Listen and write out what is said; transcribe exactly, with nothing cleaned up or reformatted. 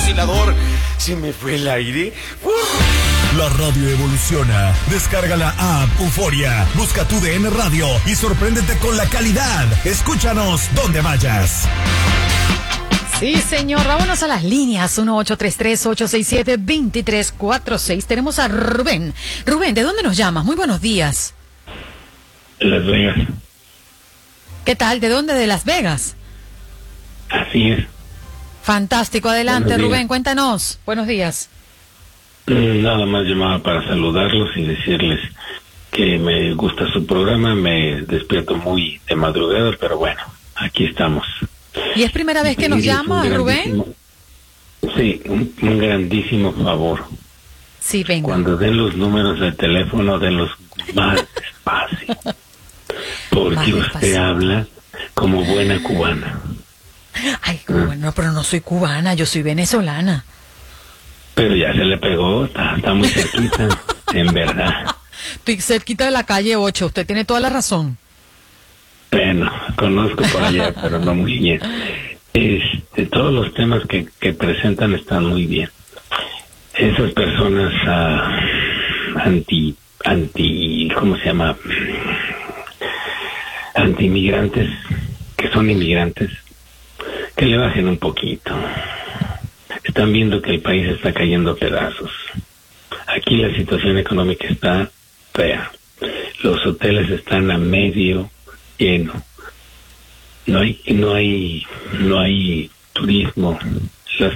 vacilador. Se me fue el aire. ¡Uf! La radio evoluciona. Descarga la app Euforia. Busca tu D N Radio y sorpréndete con la calidad. Escúchanos donde vayas. Sí, señor. Vámonos a las líneas. uno ocho tres tres, ocho seis siete, dos tres cuatro seis. Tenemos a Rubén. Rubén, ¿de dónde nos llamas? Muy buenos días. Las Vegas. ¿Qué tal? ¿De dónde? De Las Vegas. Así es. Fantástico. Adelante, Rubén. Cuéntanos. Buenos días. Nada más llamaba para saludarlos y decirles que me gusta su programa. Me despierto muy de madrugada, pero bueno, aquí estamos. ¿Y es primera vez que nos llama, Rubén? Sí, un, un grandísimo favor. Sí, venga. Cuando den los números de teléfono, denlos más despacio. Porque Más usted despacio. habla como buena cubana. Ay, bueno, pero no soy cubana, yo soy venezolana. Pero ya se le pegó, está, está muy cerquita, en verdad. Estoy cerquita de la calle ocho, usted tiene toda la razón. Bueno, conozco por allá, pero no muy bien. Este, todos los temas que, que presentan están muy bien. Esas personas uh, anti, anti, ¿cómo se llama? Anti-inmigrantes, que son inmigrantes, que le bajen un poquito. Están viendo que el país está cayendo a pedazos. Aquí la situación económica está fea. Los hoteles están a medio lleno. No hay, no hay, no hay turismo.